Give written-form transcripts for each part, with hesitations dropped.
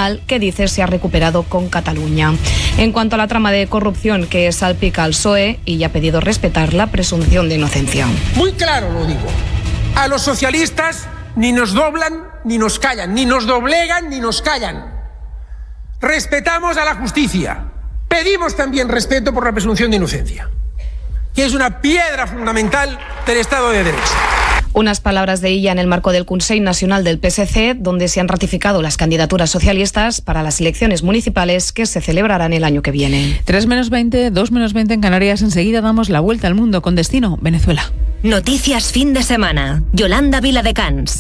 nacional que dice se ha recuperado con Cataluña. En cuanto a la trama de corrupción que salpica al PSOE, y ha pedido respetar la presunción de inocencia. Muy claro lo digo. A los socialistas ni nos doblan ni nos callan, ni nos doblegan ni nos callan. Respetamos a la justicia. Pedimos también respeto por la presunción de inocencia, que es una piedra fundamental del Estado de Derecho. Unas palabras de ella en el marco del Consell Nacional del PSC, donde se han ratificado las candidaturas socialistas para las elecciones municipales que se celebrarán el año que viene. 3:20, 2:20 en Canarias. Enseguida damos la vuelta al mundo con destino Venezuela. Noticias fin de semana. Yolanda Viladecans.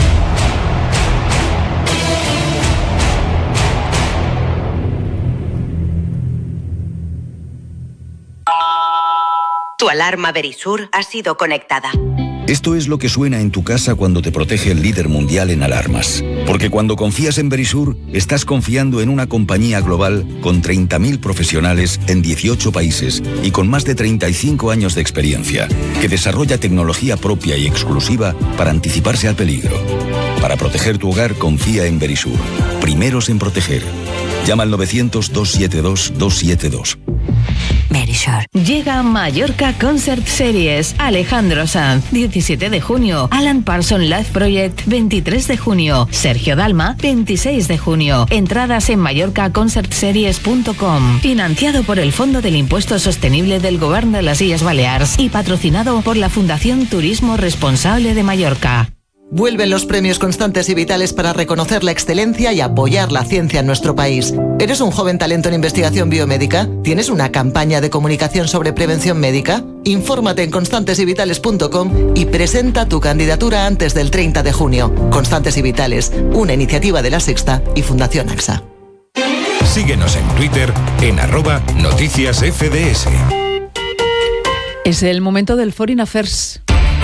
Tu alarma Verisur ha sido conectada. Esto es lo que suena en tu casa cuando te protege el líder mundial en alarmas. Porque cuando confías en Verisur, estás confiando en una compañía global con 30.000 profesionales en 18 países y con más de 35 años de experiencia, que desarrolla tecnología propia y exclusiva para anticiparse al peligro. Para proteger tu hogar, confía en Verisur. Primeros en proteger. Llama al 900-272-272. Verisur. Llega Mallorca Concert Series. Alejandro Sanz, 17 de junio. Alan Parsons Live Project, 23 de junio. Sergio Dalma, 26 de junio. Entradas en mallorcaconcertseries.com. Financiado por el Fondo del Impuesto Sostenible del Govern de las Illes Balears y patrocinado por la Fundación Turismo Responsable de Mallorca. Vuelven los premios Constantes y Vitales para reconocer la excelencia y apoyar la ciencia en nuestro país. ¿Eres un joven talento en investigación biomédica? ¿Tienes una campaña de comunicación sobre prevención médica? Infórmate en constantesyvitales.com y presenta tu candidatura antes del 30 de junio. Constantes y Vitales, una iniciativa de La Sexta y Fundación AXA. Síguenos en Twitter en @noticiasfds. Es el momento del Foreign Affairs.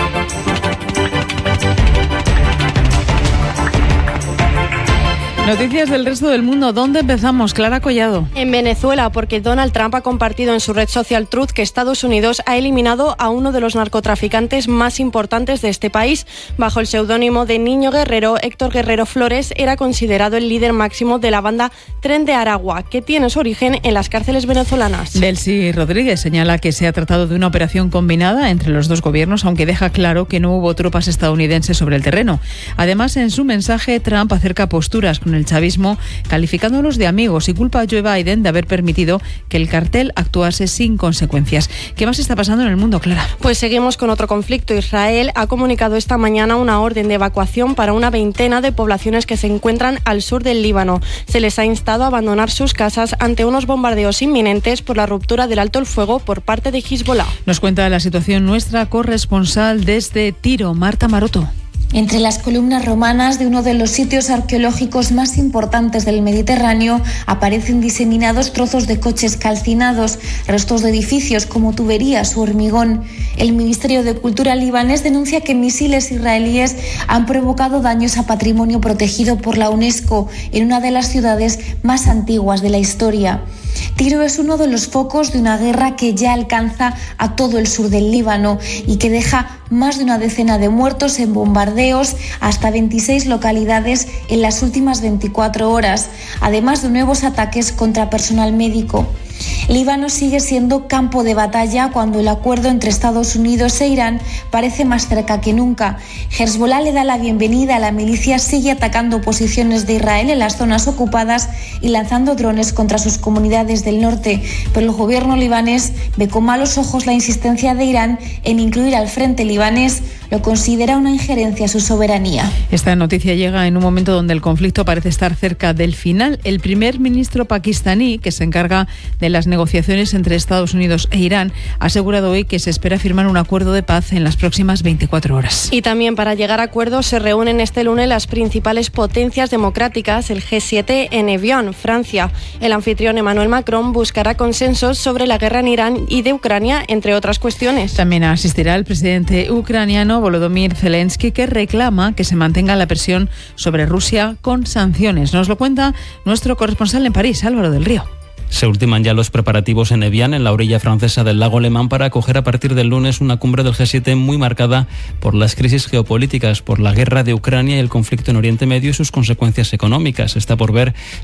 Noticias del resto del mundo. ¿Dónde empezamos? Clara Collado. En Venezuela, porque Donald Trump ha compartido en su red social Truth que Estados Unidos ha eliminado a uno de los narcotraficantes más importantes de este país. Bajo el seudónimo de Niño Guerrero, Héctor Guerrero Flores era considerado el líder máximo de la banda Tren de Aragua, que tiene su origen en las cárceles venezolanas. Delcy Rodríguez señala que se ha tratado de una operación combinada entre los dos gobiernos, aunque deja claro que no hubo tropas estadounidenses sobre el terreno. Además, en su mensaje, Trump acerca posturas con el chavismo, calificándolos de amigos, y culpa a Joe Biden de haber permitido que el cartel actuase sin consecuencias. ¿Qué más está pasando en el mundo, Clara? Pues seguimos con otro conflicto. Israel ha comunicado esta mañana una orden de evacuación para una veintena de poblaciones que se encuentran al sur del Líbano. Se les ha instado a abandonar sus casas ante unos bombardeos inminentes por la ruptura del alto el fuego por parte de Hezbollah. Nos cuenta la situación nuestra corresponsal desde Tiro, Marta Maroto. Entre las columnas romanas de uno de los sitios arqueológicos más importantes del Mediterráneo aparecen diseminados trozos de coches calcinados, restos de edificios como tuberías o hormigón. El Ministerio de Cultura libanés denuncia que misiles israelíes han provocado daños a patrimonio protegido por la UNESCO en una de las ciudades más antiguas de la historia. Tiro es uno de los focos de una guerra que ya alcanza a todo el sur del Líbano y que deja más de una decena de muertos en bombardeos, hasta 26 localidades en las últimas 24 horas, además de nuevos ataques contra personal médico. Líbano sigue siendo campo de batalla cuando el acuerdo entre Estados Unidos e Irán parece más cerca que nunca. Hezbollah le da la bienvenida, la milicia sigue atacando posiciones de Israel en las zonas ocupadas y lanzando drones contra sus comunidades del norte, pero el gobierno libanés ve con malos ojos la insistencia de Irán en incluir al frente libanés, lo considera una injerencia a su soberanía. Esta noticia llega en un momento donde el conflicto parece estar cerca del final. El primer ministro pakistaní, que se encarga de las negociaciones entre Estados Unidos e Irán, ha asegurado hoy que se espera firmar un acuerdo de paz en las próximas 24 horas. Y también para llegar a acuerdos se reúnen este lunes las principales potencias democráticas, el G7 en Evian, Francia. El anfitrión Emmanuel Macron buscará consensos sobre la guerra en Irán y de Ucrania, entre otras cuestiones. También asistirá el presidente ucraniano Volodymyr Zelensky, que reclama que se mantenga la presión sobre Rusia con sanciones. Nos lo cuenta nuestro corresponsal en París, Álvaro del Río. Se ultiman ya los preparativos en Evian, en la orilla francesa del lago Lemán, para acoger a partir del lunes una cumbre del G7 muy marcada por las crisis geopolíticas, por la guerra de Ucrania y el conflicto en Oriente Medio y sus consecuencias económicas. Está por ver